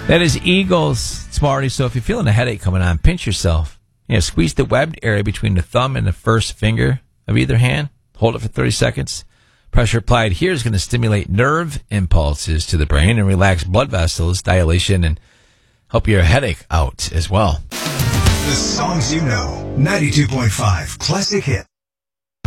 That is Eagles, Smarty. So if you're feeling a headache coming on, pinch yourself. Squeeze the webbed area between the thumb and the first finger of either hand. Hold it for 30 seconds. Pressure applied here is going to stimulate nerve impulses to the brain and relax blood vessels, dilation, and help your headache out as well. The songs you know. 92.5 Classic Hit.